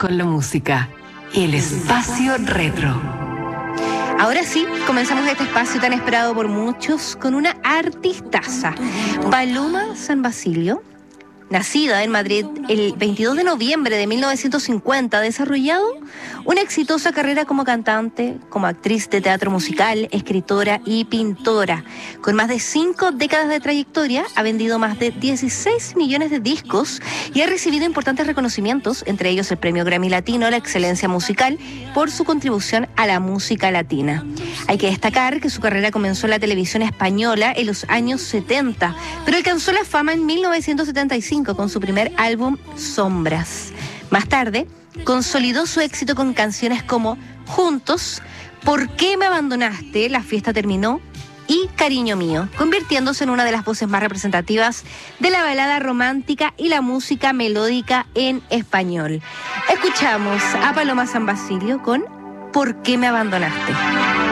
con la música. El espacio retro. Ahora sí, comenzamos este espacio tan esperado por muchos con una artistaza, Paloma San Basilio. Nacida en Madrid el 22 de noviembre de 1950, ha desarrollado una exitosa carrera como cantante, como actriz de teatro musical, escritora y pintora. Con más de 5 décadas de trayectoria, ha vendido más de 16 millones de discos y ha recibido importantes reconocimientos, entre ellos el Premio Grammy Latino a la Excelencia Musical, por su contribución a la música latina. Hay que destacar que su carrera comenzó en la televisión española en los años 70, pero alcanzó la fama en 1975 con su primer álbum Sombras. Más tarde, consolidó su éxito con canciones como Juntos, ¿Por qué me abandonaste? La fiesta terminó y Cariño mío, convirtiéndose en una de las voces más representativas de la balada romántica y la música melódica en español. Escuchamos a Paloma San Basilio con ¿Por qué me abandonaste?